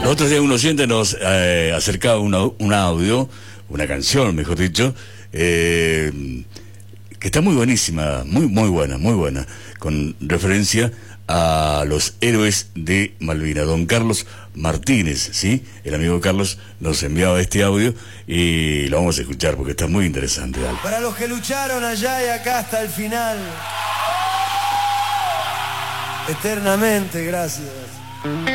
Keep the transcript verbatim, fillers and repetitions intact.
Los otros días un oyente nos eh, acercaba una, un audio, una canción, mejor dicho, eh, que está muy buenísima, muy, muy buena, muy buena, con referencia a los héroes de Malvinas. Don Carlos Martínez, ¿sí? El amigo Carlos nos enviaba este audio y lo vamos a escuchar porque está muy interesante. Dale. Para los que lucharon allá y acá hasta el final, eternamente, gracias.